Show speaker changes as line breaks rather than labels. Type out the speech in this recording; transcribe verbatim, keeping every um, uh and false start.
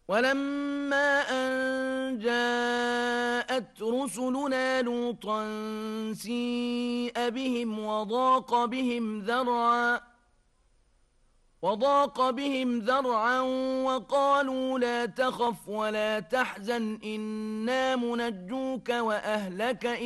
ولما أن جاءت رسلنا لوطا سيء بهم وضاق بهم ذرعا وضاق بهم ذرعا وقالوا لا تخف ولا تحزن إنا منجوك وأهلك